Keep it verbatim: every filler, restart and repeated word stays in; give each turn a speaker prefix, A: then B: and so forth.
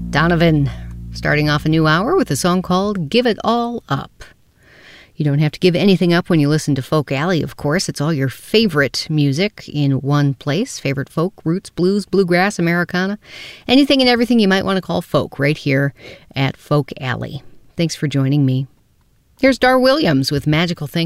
A: Donovan, starting off a new hour with a song called Give It All Up. You don't have to give anything up when you listen to Folk Alley, of course. It's all your favorite music in one place. Favorite folk, roots, blues, bluegrass, Americana. Anything and everything you might want to call folk right here at Folk Alley. Thanks for joining me. Here's Dar Williams with Magical Things.